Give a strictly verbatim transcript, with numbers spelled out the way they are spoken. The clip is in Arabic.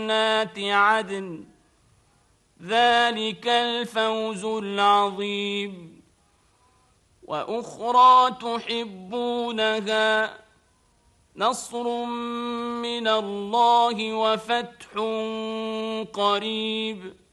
جنات عدن ذلك الفوز العظيم. وأخرى تحبونها نصر من الله وفتح قريب